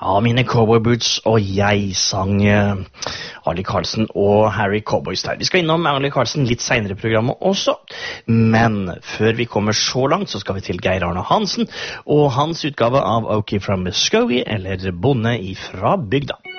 Ja, mine cowboyboots og jeg sang Arlie Karlsen og Harry Cowboystyle. Vi skal innom Arlie Karlsen litt senere i programmet også, men før vi kommer så langt så skal vi til Geir Arne Hansen og hans utgave av Okie from Muskogee, eller Bonde ifra bygda.